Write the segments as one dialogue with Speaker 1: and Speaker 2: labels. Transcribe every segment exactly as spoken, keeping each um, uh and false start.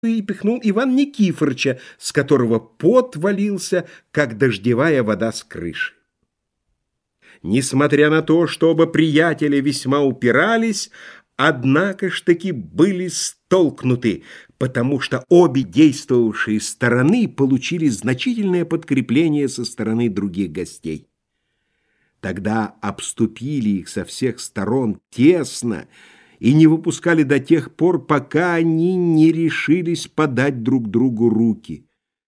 Speaker 1: и пихнул Иван Никифорыча, с которого пот валился, как дождевая вода с крыши. Несмотря на то, что оба приятеля весьма упирались, однако ж таки были столкнуты, потому что обе действовавшие стороны получили значительное подкрепление со стороны других гостей. Тогда обступили их со всех сторон тесно и не выпускали до тех пор, пока они не решились подать друг другу руки.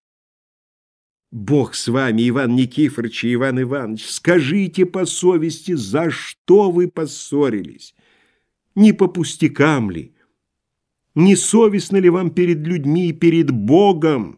Speaker 1: Бог с вами, Иван Никифорович и Иван Иванович, скажите по совести, за что вы поссорились? Не по пустякам ли? Не совестно ли вам перед людьми и перед Богом?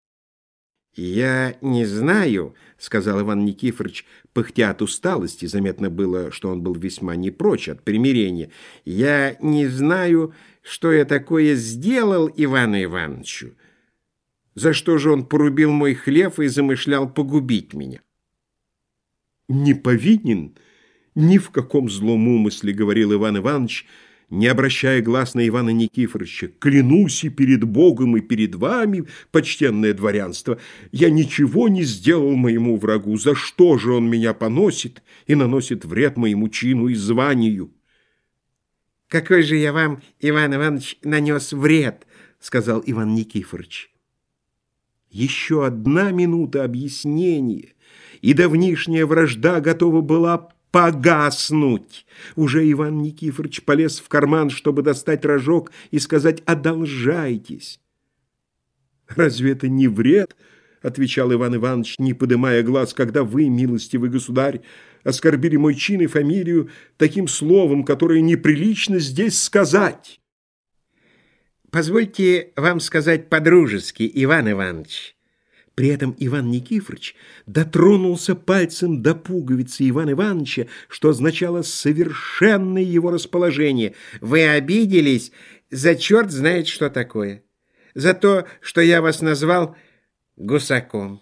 Speaker 1: «Я не знаю», — сказал Иван Никифорович, пыхтя от усталости, заметно было, что он был весьма не прочь от примирения. «Я не знаю, что я такое сделал Ивану Ивановичу. За что же он порубил мой хлев и замышлял погубить меня?» «Не повинен ни в каком злом умысле», — говорил Иван Иванович, не обращая глаз на Ивана Никифоровича. «Клянусь и перед Богом, и перед вами, почтенное дворянство, я ничего не сделал моему врагу. За что же он меня поносит и наносит вред моему чину и званию?» «Какой же я вам, Иван Иванович, нанес вред?» — сказал Иван Никифорович. Еще одна минута объяснения, и давнишняя вражда готова была погаснуть. Уже Иван Никифорович полез в карман, чтобы достать рожок и сказать «одолжайтесь». «Разве это не вред?» — отвечал Иван Иванович, не подымая глаз, «когда вы, милостивый государь, оскорбили мой чин и фамилию таким словом, которое неприлично здесь сказать». «Позвольте вам сказать по-дружески, Иван Иванович». При этом Иван Никифорович дотронулся пальцем до пуговицы Ивана Ивановича, что означало совершенное его расположение. «Вы обиделись за черт знает что такое. За то, что я вас назвал гусаком».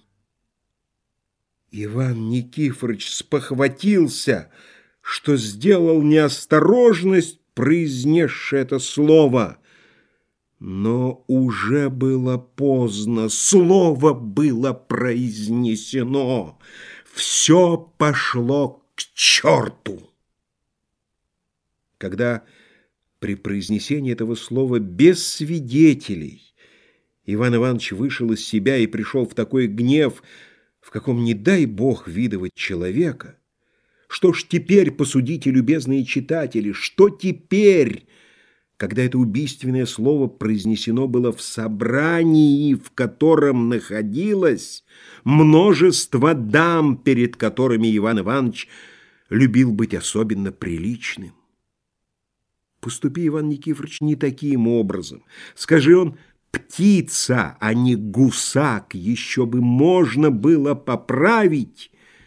Speaker 1: Иван Никифорович спохватился, что сделал неосторожность, произнесши это слово. Но уже было поздно, слово было произнесено, все пошло к черту. Когда при произнесении этого слова без свидетелей Иван Иванович вышел из себя и пришел в такой гнев, в каком не дай Бог видывать человека, что ж теперь, посудите, любезные читатели, что теперь, когда это убийственное слово произнесено было в собрании, в котором находилось множество дам, перед которыми Иван Иванович любил быть особенно приличным? Поступи, Иван Никифорович, не таким образом. Скажи он «птица», а не «гусак», еще бы можно было поправить.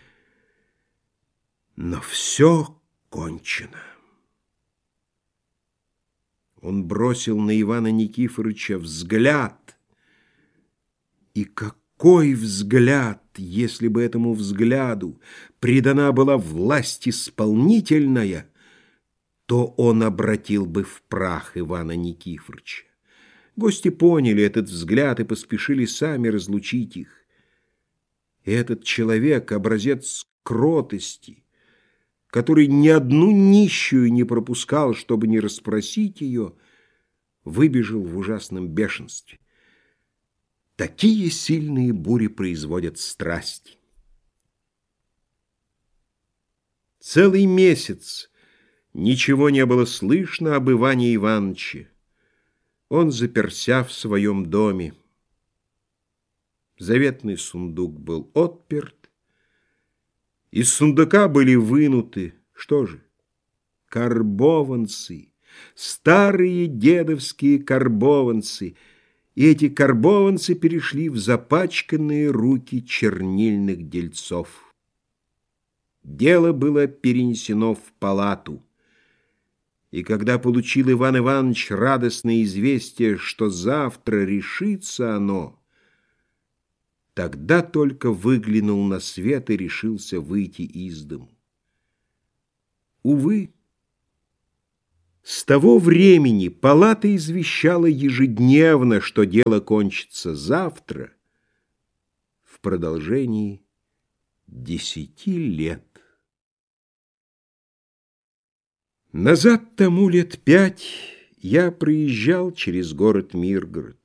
Speaker 1: Но все кончено. Он бросил на Ивана Никифоровича взгляд. И какой взгляд, если бы этому взгляду придана была власть исполнительная, то он обратил бы в прах Ивана Никифоровича. Гости поняли этот взгляд и поспешили сами разлучить их. И этот человек, образец кротости, который ни одну нищую не пропускал, чтобы не расспросить ее, выбежал в ужасном бешенстве. Такие сильные бури производят страсти. Целый месяц ничего не было слышно об Иване Ивановиче. Он заперся в своем доме. Заветный сундук был отперт. Из сундука были вынуты, что же, карбованцы, старые дедовские карбованцы, и эти карбованцы перешли в запачканные руки чернильных дельцов. Дело было перенесено в палату, и когда получил Иван Иванович радостное известие, что завтра решится оно, тогда только выглянул на свет и решился выйти из дому. Увы, С того времени палата извещала ежедневно, что дело кончится завтра, в продолжении десяти лет. Назад тому лет пять я проезжал через город Миргород.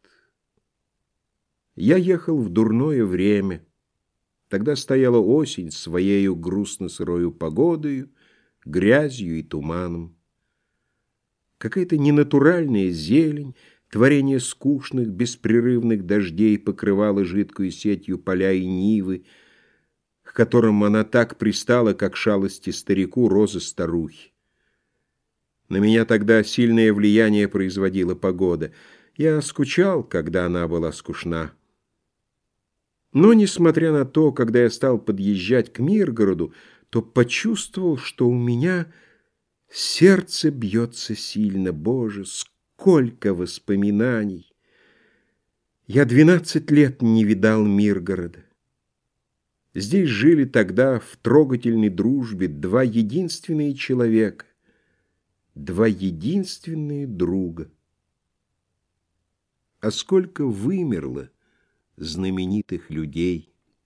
Speaker 1: Я ехал в дурное время. Тогда стояла осень своею грустно-сырою погодою, грязью и туманом. Какая-то ненатуральная зелень, творение скучных, беспрерывных дождей покрывала жидкую сетью поля и нивы, к которым она так пристала, как шалости старику розы старухи. На меня тогда сильное влияние производила погода. Я скучал, когда она была скучна. Но, несмотря на то, когда я стал подъезжать к Миргороду, то почувствовал, что у меня сердце бьется сильно. Боже, сколько воспоминаний! Я двенадцать лет не видал Миргорода. Здесь жили тогда в трогательной дружбе два единственные человека, два единственные друга. А сколько вымерло знаменитых людей!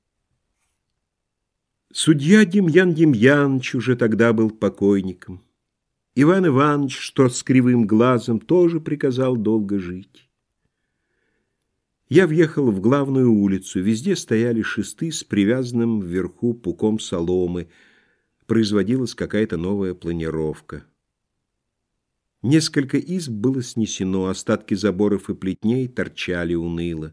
Speaker 1: Судья Демьян Демьяныч уже тогда был покойником. Иван Иванович, что с кривым глазом, тоже приказал долго жить. Я въехал в главную улицу. Везде стояли шесты с привязанным вверху пуком соломы. Производилась какая-то новая планировка. Несколько изб было снесено, остатки заборов и плетней торчали уныло.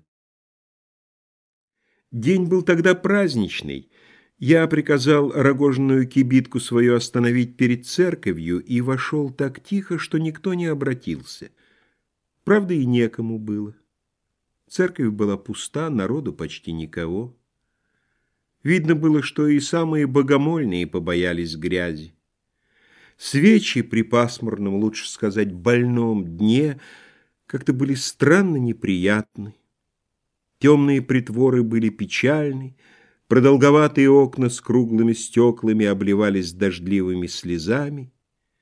Speaker 1: День был тогда праздничный. Я приказал рогожную кибитку свою остановить перед церковью и вошел так тихо, что никто не обратился. Правда, и некому было. Церковь была пуста, народу почти никого. Видно было, что и самые богомольные побоялись грязи. Свечи при пасмурном, лучше сказать, больном дне как-то были странно неприятны. Темные притворы были печальны, продолговатые окна с круглыми стеклами обливались дождливыми слезами.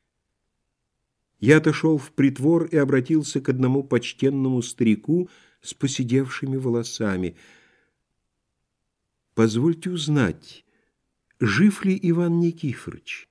Speaker 1: Я отошел в притвор и обратился к одному почтенному старику с поседевшими волосами. «Позвольте узнать, жив ли Иван Никифорович?»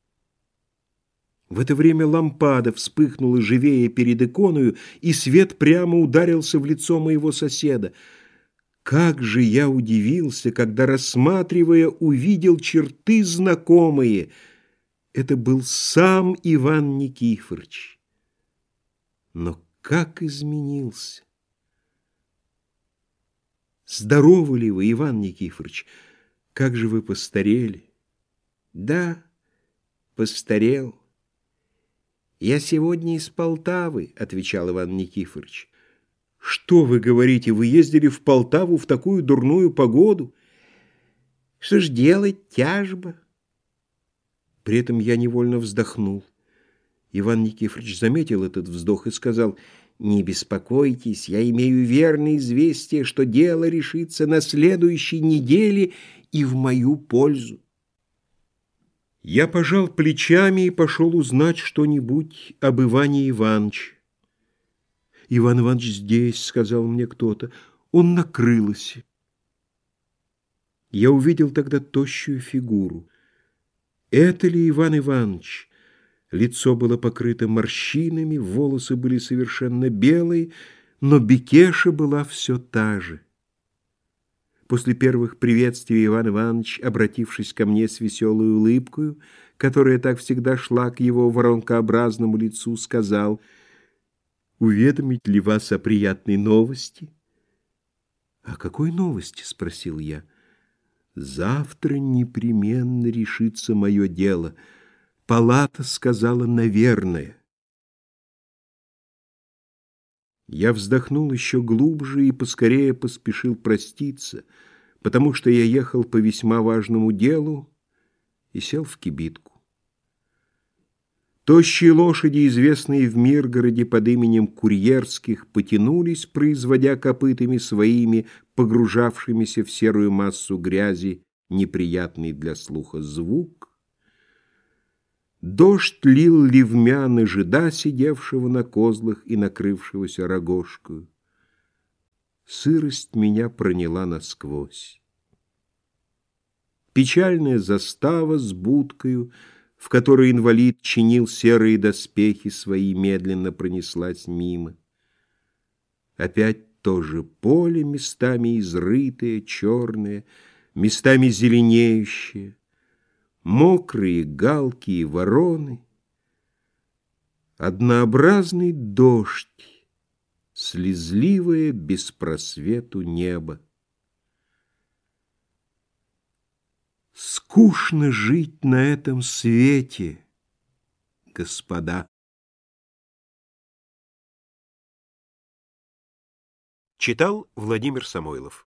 Speaker 1: В это время лампада вспыхнула живее перед иконою, и свет прямо ударился в лицо моего соседа. Как же я удивился, когда, рассматривая, увидел черты знакомые. Это был сам Иван Никифорович. Но как изменился! Здоровы ли вы, Иван Никифорович? Как же вы постарели? Да, постарел. Я сегодня из Полтавы, отвечал Иван Никифорович. Что вы говорите, вы ездили в Полтаву в такую дурную погоду? Что ж делать, тяжба. При этом я невольно вздохнул. Иван Никифорович заметил этот вздох и сказал: «Не беспокойтесь, я имею верное известие, что дело решится на следующей неделе и в мою пользу». Я пожал плечами и пошел узнать что-нибудь об Иване Ивановиче. «Иван Иванович здесь», — сказал мне кто-то, — «он на крылосе». Я увидел тогда тощую фигуру. Это ли Иван Иванович? Лицо было покрыто морщинами, волосы были совершенно белые, но Бекеша была все та же. После первых приветствий Иван Иванович, обратившись ко мне с веселой улыбкою, которая так всегда шла к его воронкообразному лицу, сказал: «Уведомить ли вас о приятной новости?» «О какой новости?» — спросил я. «Завтра непременно решится мое дело. Палата сказала, наверное». Я вздохнул еще глубже и поскорее поспешил проститься, потому что я ехал по весьма важному делу и сел в кибитку. Тощие лошади, известные в Миргороде под именем Курьерских, потянулись, производя копытами своими, погружавшимися в серую массу грязи, неприятный для слуха звук. Дождь лил ливмя на жида, сидевшего на козлах и накрывшегося рогожкою. Сырость меня проняла насквозь. Печальная застава с будкою, в которой инвалид чинил серые доспехи свои, медленно пронеслась мимо. Опять тоже поле, местами изрытое, черное, местами зеленеющее, мокрые галки и вороны, однообразный дождь, слезливое без просвету небо. Скучно жить на этом свете, господа.
Speaker 2: Читал Владимир Самойлов.